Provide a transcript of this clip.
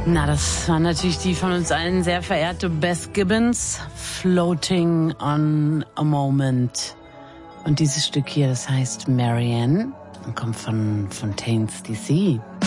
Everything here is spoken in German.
Na, das war natürlich die von uns allen sehr verehrte Beth Gibbons, Floating on a Moment. Und dieses Stück hier, das heißt Marianne und kommt von Fontaines DC.